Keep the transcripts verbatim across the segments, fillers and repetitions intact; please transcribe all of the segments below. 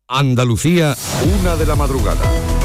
Andalucía, una de la madrugada.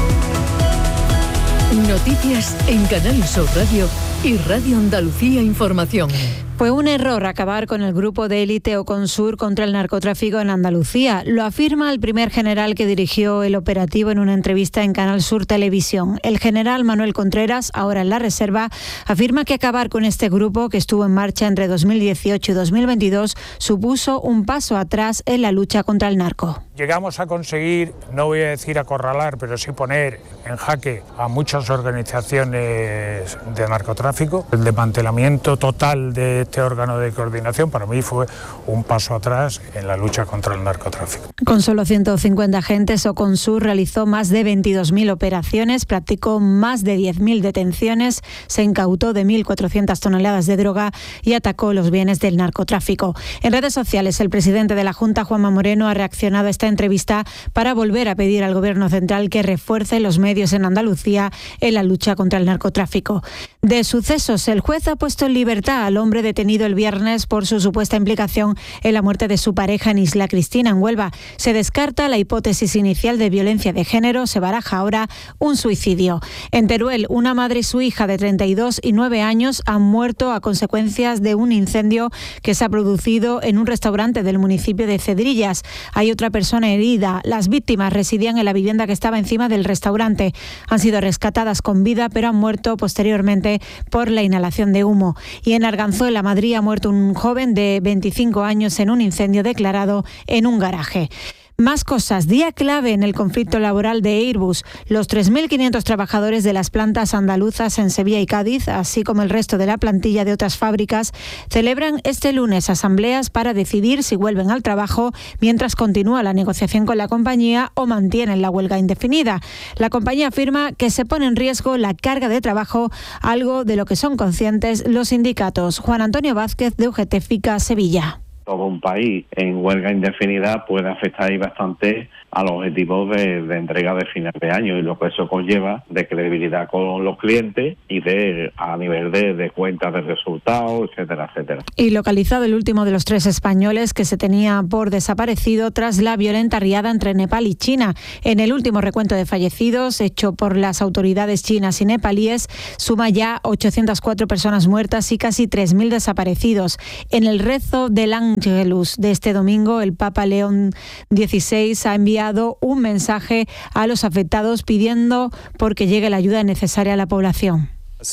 Noticias en Canal Sur Radio y Radio Andalucía Información. Fue un error acabar con el grupo de élite Oconsur contra el narcotráfico en Andalucía. Lo afirma el primer general que dirigió el operativo en una entrevista en Canal Sur Televisión. El general Manuel Contreras, ahora en la reserva, afirma que acabar con este grupo, que estuvo en marcha entre dos mil dieciocho y dos mil veintidós, supuso un paso atrás en la lucha contra el narco. Llegamos a conseguir, no voy a decir acorralar, pero sí poner en jaque a muchas organizaciones de narcotráfico. El desmantelamiento total de este órgano de coordinación para mí fue un paso atrás en la lucha contra el narcotráfico. Con solo ciento cincuenta agentes, Oconsur realizó más de veintidós mil operaciones, practicó más de diez mil detenciones, se incautó de mil cuatrocientas toneladas de droga y atacó los bienes del narcotráfico. En redes sociales, el presidente de la Junta, Juanma Moreno, ha reaccionado a esta entrevista para volver a pedir al Gobierno central que refuerce los medios en Andalucía en la lucha contra el narcotráfico. De sucesos, el juez ha puesto en libertad al hombre detenido el viernes por su supuesta implicación en la muerte de su pareja en Isla Cristina, en Huelva. Se descarta la hipótesis inicial de violencia de género, se baraja ahora un suicidio. En Teruel, una madre y su hija de treinta y dos y nueve años han muerto a consecuencias de un incendio que se ha producido en un restaurante del municipio de Cedrillas. Hay otra persona herida. Las víctimas residían en la vivienda que estaba encima del restaurante. Han sido rescatadas con vida, pero han muerto posteriormente por la inhalación de humo. Y en Arganzuela, en Madrid, ha muerto un joven de veinticinco años en un incendio declarado en un garaje. Más cosas. Día clave en el conflicto laboral de Airbus. Los tres mil quinientos trabajadores de las plantas andaluzas en Sevilla y Cádiz, así como el resto de la plantilla de otras fábricas, celebran este lunes asambleas para decidir si vuelven al trabajo mientras continúa la negociación con la compañía o mantienen la huelga indefinida. La compañía afirma que se pone en riesgo la carga de trabajo, algo de lo que son conscientes los sindicatos. Juan Antonio Vázquez, de U G T FICA Sevilla. Todo un país en huelga indefinida puede afectar ahí bastante a los objetivos de, de entrega de final de año y lo que eso conlleva de credibilidad con los clientes y de a nivel de, de cuentas de resultados, etcétera, etcétera. Y localizado el último de los tres españoles que se tenía por desaparecido tras la violenta riada entre Nepal y China. En el último recuento de fallecidos hecho por las autoridades chinas y nepalíes suma ya ochocientas cuatro personas muertas y casi tres mil desaparecidos. En el rezo del Ángelus de este domingo, el Papa León dieciséis ha enviado un mensaje a los afectados pidiendo porque llegue la ayuda necesaria a la población.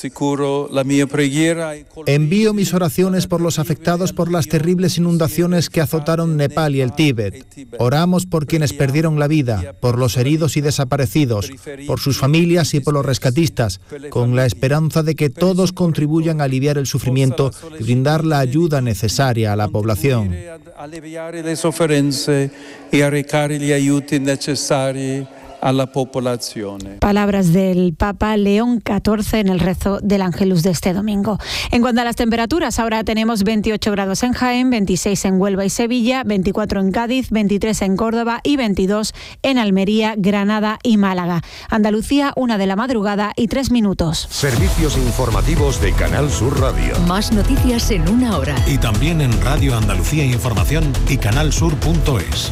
Envío mis oraciones por los afectados por las terribles inundaciones que azotaron Nepal y el Tíbet. Oramos por quienes perdieron la vida, por los heridos y desaparecidos, por sus familias y por los rescatistas, con la esperanza de que todos contribuyan a aliviar el sufrimiento y brindar la ayuda necesaria a la población. a la población. Palabras del Papa León catorce en el rezo del Ángelus de este domingo. En cuanto a las temperaturas, ahora tenemos veintiocho grados en Jaén, veintiséis en Huelva y Sevilla, veinticuatro en Cádiz, veintitrés en Córdoba y veintidós en Almería, Granada y Málaga. Andalucía, una de la madrugada y tres minutos. Servicios informativos de Canal Sur Radio. Más noticias en una hora. Y también en Radio Andalucía Información y canalsur punto es.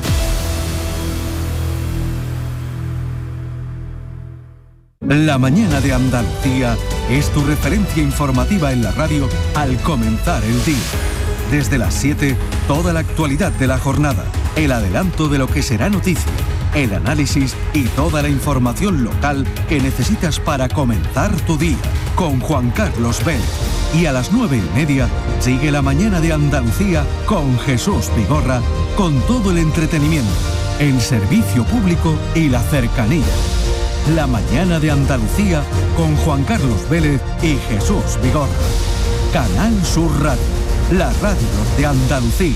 La mañana de Andalucía es tu referencia informativa en la radio al comenzar el día. Desde las siete, toda la actualidad de la jornada, el adelanto de lo que será noticia, el análisis y toda la información local que necesitas para comenzar tu día. Con Juan Carlos Vélez. Y a las nueve y media, sigue la mañana de Andalucía con Jesús Vigorra, con todo el entretenimiento, el servicio público y la cercanía. La mañana de Andalucía con Juan Carlos Vélez y Jesús Vigorra. Canal Sur Radio, la radio de Andalucía.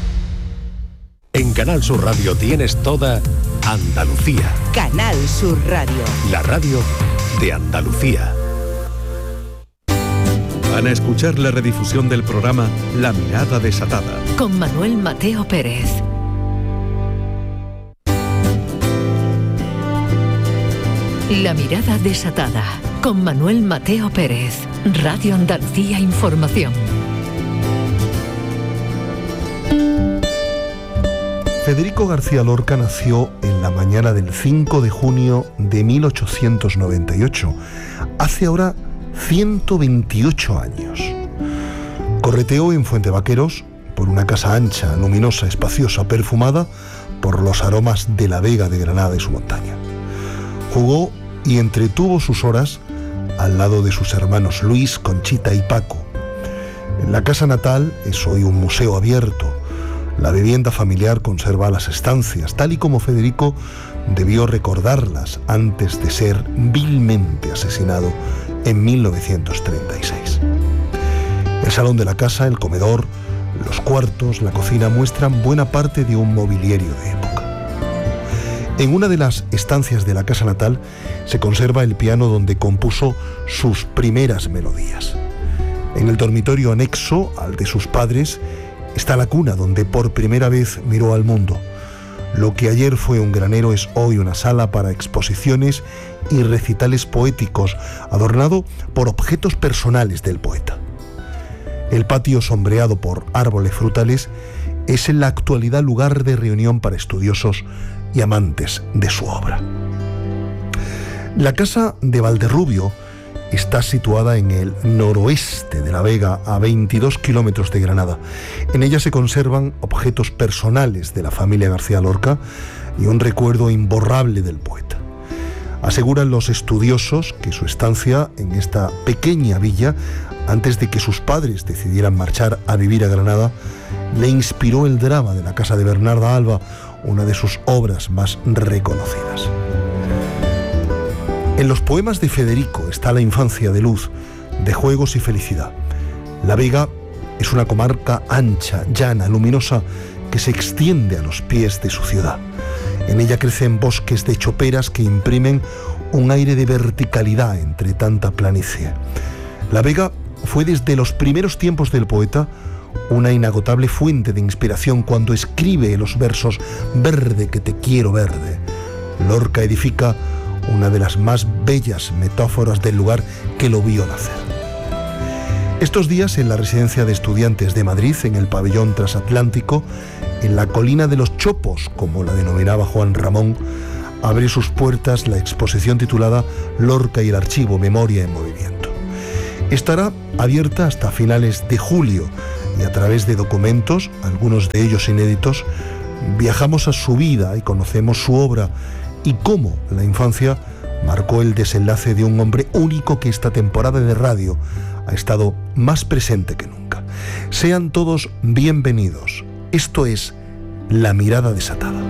En Canal Sur Radio tienes toda Andalucía. Canal Sur Radio. La radio de Andalucía. Van a escuchar la redifusión del programa La Mirada Desatada. Con Manuel Mateo Pérez. La Mirada Desatada, con Manuel Mateo Pérez, Radio Andalucía Información. Federico García Lorca nació en la mañana del cinco de junio de mil ochocientos noventa y ocho, hace ahora ciento veintiocho años. Correteó en Fuentevaqueros por una casa ancha, luminosa, espaciosa, perfumada por los aromas de la Vega de Granada y su montaña. Jugó y entretuvo sus horas al lado de sus hermanos Luis, Conchita y Paco. La casa natal es hoy un museo abierto. La vivienda familiar conserva las estancias, tal y como Federico debió recordarlas antes de ser vilmente asesinado en mil novecientos treinta y seis. El salón de la casa, el comedor, los cuartos, la cocina muestran buena parte de un mobiliario de época. En una de las estancias de la casa natal se conserva el piano donde compuso sus primeras melodías. En el dormitorio anexo al de sus padres está la cuna donde por primera vez miró al mundo. Lo que ayer fue un granero es hoy una sala para exposiciones y recitales poéticos, adornado por objetos personales del poeta. El patio sombreado por árboles frutales es en la actualidad lugar de reunión para estudiosos y amantes de su obra. La casa de Valderrubio está situada en el noroeste de La Vega, a veintidós kilómetros de Granada. En ella se conservan objetos personales de la familia García Lorca y un recuerdo imborrable del poeta. Aseguran los estudiosos que su estancia en esta pequeña villa, antes de que sus padres decidieran marchar a vivir a Granada, le inspiró el drama de la casa de Bernarda Alba, una de sus obras más reconocidas. En los poemas de Federico está la infancia de luz, de juegos y felicidad. La Vega es una comarca ancha, llana, luminosa, que se extiende a los pies de su ciudad. En ella crecen bosques de choperas que imprimen un aire de verticalidad entre tanta planicie. La Vega fue desde los primeros tiempos del poeta una inagotable fuente de inspiración cuando escribe los versos «Verde que te quiero verde». Lorca edifica una de las más bellas metáforas del lugar que lo vio nacer. Estos días, en la residencia de estudiantes de Madrid, en el pabellón transatlántico, en la colina de los Chopos, como la denominaba Juan Ramón, abre sus puertas la exposición titulada Lorca y el archivo, Memoria en movimiento. Estará abierta hasta finales de julio y a través de documentos, algunos de ellos inéditos, viajamos a su vida y conocemos su obra y cómo la infancia marcó el desenlace de un hombre único que esta temporada de radio ha estado más presente que nunca. Sean todos bienvenidos. Esto es La Mirada Desatada.